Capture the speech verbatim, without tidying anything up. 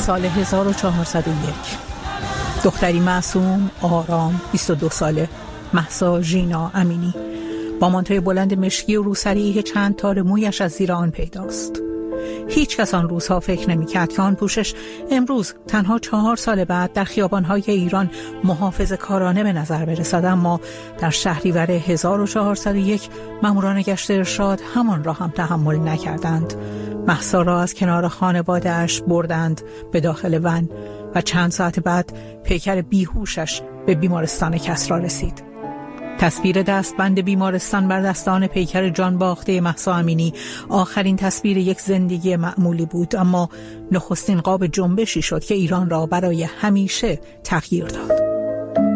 سال هزار و چهارصد و یک. دختری معصوم، آرام، بیست و دو ساله، مهسا ژینا امینی، با مانتوی بلند مشکی و روسری که چند تار مویش از زیر آن پیداست. هیچ کس آن روزها فکر نمی کرد که آن پوشش امروز تنها چهار سال بعد در خیابان‌های ایران محافظه‌کارانه به نظر برسد، اما در شهریور هزار و چهارصد و یک ماموران گشت ارشاد همان را هم تحمل نکردند. مهسا را از کنار خانواده اش بردند به داخل ون و چند ساعت بعد پیکر بیهوشش به بیمارستان کسری رسید. تصویر دستبند بیمارستان بر دستان پیکر جان باخته مهسا امینی آخرین تصویر یک زندگی معمولی بود، اما نخستین قاب جنبشی شد که ایران را برای همیشه تغییر داد.